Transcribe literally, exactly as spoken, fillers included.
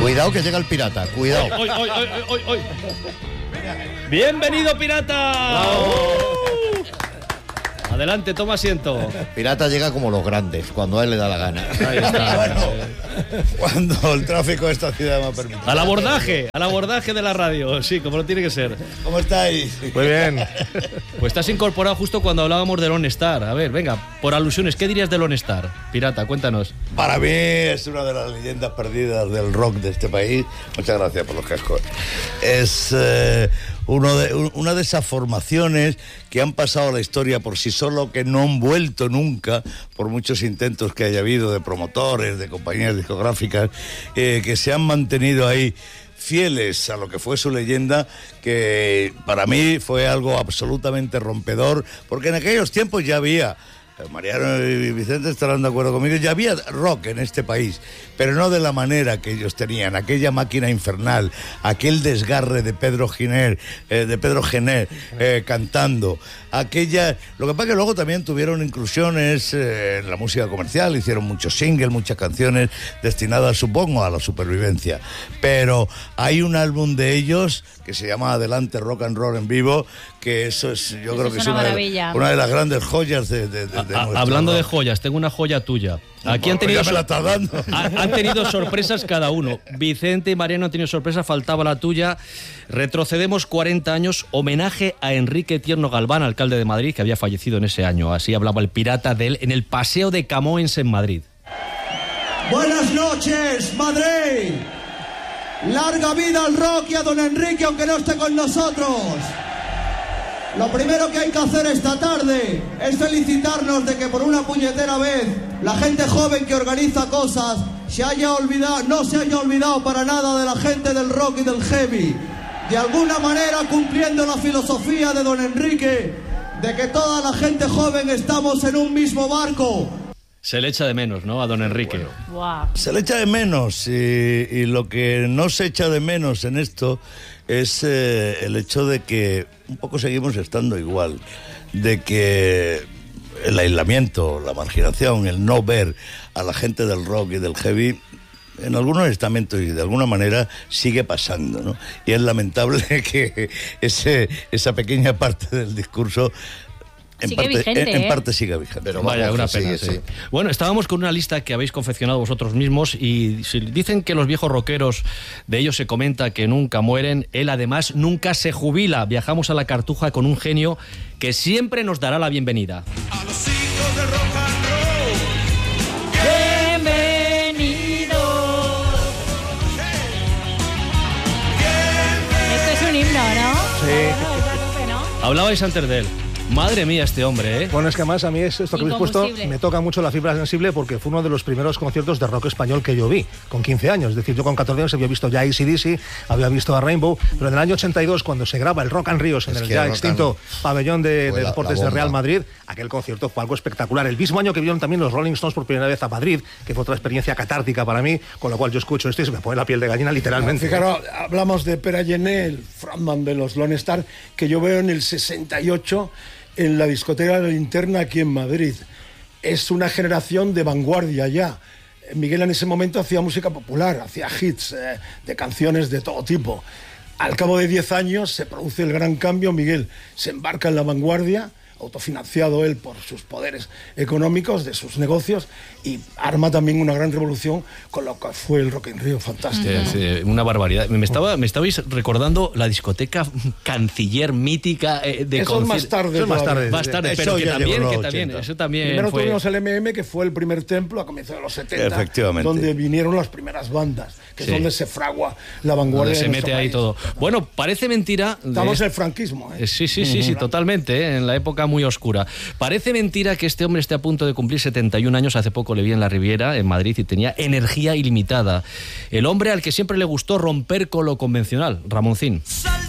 Cuidado que llega el pirata, cuidado. ¡Oy, oy, oy, oy, oy! ¡Bienvenido, pirata! ¡Bravo! Adelante, toma asiento. Pirata llega como los grandes, cuando a él le da la gana. Ahí está. Bueno, cuando el tráfico de esta ciudad me ha permitido. Al abordaje, al abordaje de la radio, sí, como lo tiene que ser. ¿Cómo estáis? Muy bien. Pues estás incorporado justo cuando hablábamos de Lone Star. A ver, venga, por alusiones, ¿qué dirías de Lone Star? Pirata, cuéntanos. Para mí es una de las leyendas perdidas del rock de este país. Muchas gracias por los cascos. Es eh, uno de, una de esas formaciones que han pasado a la historia por sí solo, que no han vuelto nunca, por muchos intentos que haya habido de promotores, de compañías discográficas, eh, que se han mantenido ahí fieles a lo que fue su leyenda, que para mí fue algo absolutamente rompedor, porque en aquellos tiempos ya había, Mariano y Vicente estarán de acuerdo conmigo, ya había rock en este país, pero no de la manera que ellos tenían, aquella máquina infernal, aquel desgarre de Pedro Giner, eh, de Pedro Gené eh, cantando, aquella, lo que pasa que luego también tuvieron inclusiones eh, en la música comercial, hicieron muchos singles, muchas canciones destinadas, supongo, a la supervivencia, pero hay un álbum de ellos que se llama Adelante Rock and Roll en Vivo, que eso es, yo eso creo es que es una una maravilla. de, una de las grandes joyas de, de, de, de A, nuestro hablando rock. de joyas, tengo una joya tuya. Aquí han tenido, Ya me la está dando. han, han tenido sorpresas cada uno. Vicente y Mariano han tenido sorpresas, faltaba la tuya. Retrocedemos cuarenta años, homenaje a Enrique Tierno Galván, alcalde de Madrid, que había fallecido en ese año. Así hablaba el pirata de él en el Paseo de Camoens en Madrid. Buenas noches, Madrid. Larga vida al rock y a don Enrique, aunque no esté con nosotros. Lo primero que hay que hacer esta tarde es felicitarnos de que por una puñetera vez la gente joven que organiza cosas se haya olvidado, no se haya olvidado para nada de la gente del rock y del heavy. De alguna manera cumpliendo la filosofía de don Enrique de que toda la gente joven estamos en un mismo barco. Se le echa de menos, ¿no?, a don Enrique. Wow. Se le echa de menos y, y lo que no se echa de menos en esto es eh, el hecho de que un poco seguimos estando igual, de que el aislamiento, la marginación, el no ver a la gente del rock y del heavy en algunos estamentos y de alguna manera sigue pasando, ¿no? Y es lamentable que ese, esa pequeña parte del discurso En sigue parte, vigente, en, en ¿eh? parte sigue vigente. Pero Vaya, vamos, una que pena, sigue, sí. sí. Bueno, estábamos con una lista que habéis confeccionado vosotros mismos y si dicen que los viejos rockeros, de ellos se comenta que nunca mueren, él además nunca se jubila. Viajamos a la Cartuja con un genio que siempre nos dará la bienvenida. A los hijos del rock and roll. Bienvenido. Esto es un himno, ¿no? Sí. ¿no? Hablabais antes de él. Madre mía, este hombre, ¿eh? Bueno, es que además a mí es esto que habéis puesto Incombustible. me toca mucho la fibra sensible porque fue uno de los primeros conciertos de rock español que yo vi, con quince años. Es decir, yo con catorce años había visto ya A C D C, había visto a Rainbow, pero en el año ochenta y dos, cuando se graba el Rock and Ríos en Es el que ya Rock extinto and- pabellón de, fue de la- deportes la de bomba. Real Madrid, aquel concierto fue algo espectacular. El mismo año que vieron también los Rolling Stones por primera vez a Madrid, que fue otra experiencia catártica para mí, con lo cual yo escucho esto y se me pone la piel de gallina literalmente. Fijaros, hablamos de Pere Gené, el frontman de los Lone Star, que yo veo en el sesenta y ocho en la discoteca de la Linterna aquí en Madrid. Es una generación de vanguardia ya. Miguel en ese momento hacía música popular, hacía hits eh, de canciones de todo tipo. Al cabo de diez años se produce el gran cambio. Miguel se embarca en la vanguardia, autofinanciado él por sus poderes económicos de sus negocios, y arma también una gran revolución con lo que fue el Rock in Rio fantástico. Sí, sí, una barbaridad. Me, estaba, me estabais recordando la discoteca Canciller mítica eh, de Eso es más conci- tarde. Eso es más todavía. tarde. Más tarde, Eso pero que ya también, llegó en que los también, ochenta. eso también Primero fue... tuvimos el M M, que fue el primer templo a comienzos de los setenta, Efectivamente. donde vinieron las primeras bandas, que Sí. es donde se fragua la vanguardia donde se de mete nuestro ahí país. todo. Bueno, parece mentira... de- Estamos en el franquismo, ¿eh? Eh, Sí, sí, sí, sí, totalmente, ¿eh? En la época muy oscura. Parece mentira que este hombre esté a punto de cumplir setenta y un años. Hace poco le vi en la Riviera, en Madrid, y tenía energía ilimitada. El hombre al que siempre le gustó romper con lo convencional, Ramoncín. Sale